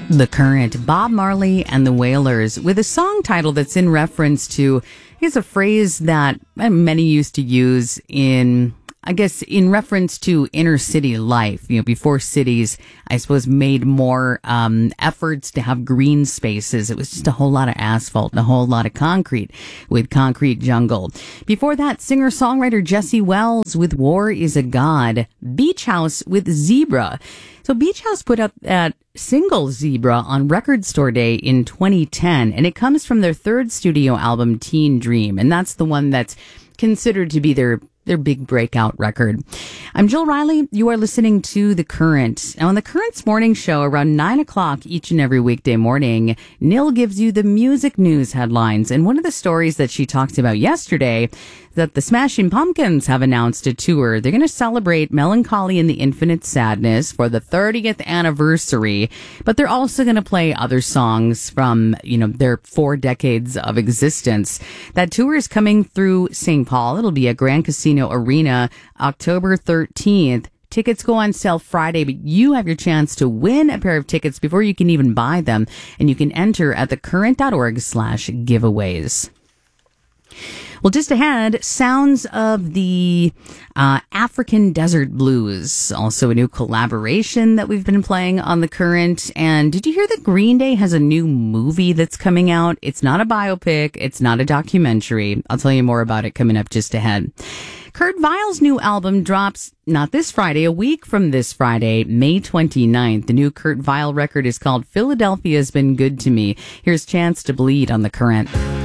The Current, Bob Marley and the Wailers, with a song title that's in reference to, here's a phrase that many used to use in reference to inner city life, before cities, I suppose, made more efforts to have green spaces. It was just a whole lot of asphalt and a whole lot of concrete with Concrete Jungle. Before that, singer-songwriter Jesse Wells with War is a God. Beach House with Zebra. So Beach House put out that single Zebra on Record Store Day in 2010, and it comes from their third studio album, Teen Dream, and that's the one that's considered to be their big breakout record. I'm Jill Riley. You are listening to The Current. Now, on The Current's morning show around 9 o'clock each and every weekday morning, Nil gives you the music news headlines. And one of the stories that she talked about yesterday, that the Smashing Pumpkins have announced a tour. They're going to celebrate Melancholy and the Infinite Sadness for the 30th anniversary, but they're also going to play other songs from, their 4 decades of existence. That tour is coming through St. Paul. It'll be at Grand Casino Arena October 13th. Tickets go on sale Friday, but you have your chance to win a pair of tickets before you can even buy them, and you can enter at thecurrent.org/giveaways. Well, just ahead, sounds of the African Desert Blues, also a new collaboration that we've been playing on The Current. And did you hear that Green Day has a new movie that's coming out? It's not a biopic. It's not a documentary. I'll tell you more about it coming up just ahead. Kurt Weill's new album drops not this Friday, a week from this Friday, May 29th. The new Kurt Weill record is called Philadelphia's Been Good to Me. Here's Chance to Bleed on The Current.